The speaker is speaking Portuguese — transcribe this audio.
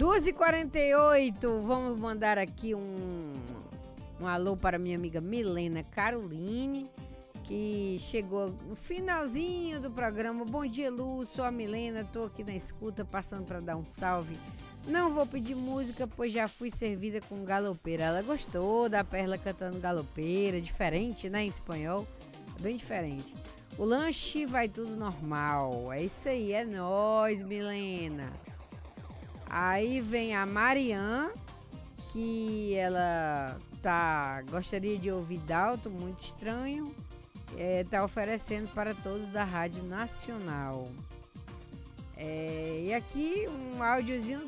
2h48, vamos mandar aqui um alô para minha amiga Milena Caroline, que chegou no finalzinho do programa. Bom dia, Lu, sou a Milena, tô aqui na escuta, passando para dar um salve. Não vou pedir música, pois já fui servida com galopeira. Ela gostou da Perla cantando galopeira, diferente, né, em espanhol, bem diferente. O lanche vai tudo normal, é isso aí, é nóis, Milena. Aí vem a Marian, que ela gostaria de ouvir Dalton, muito estranho. Tá oferecendo para todos da Rádio Nacional. E aqui um áudiozinho